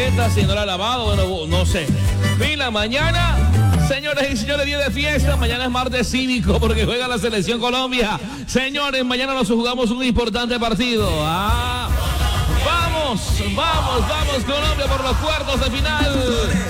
camiseta, si no la ha lavado, bueno, no sé. Pila, mañana, señores y señores, día de fiesta. Mañana es martes cívico porque juega la Selección Colombia. Señores, mañana nos jugamos un importante partido. Vamos, Colombia por los cuartos de final.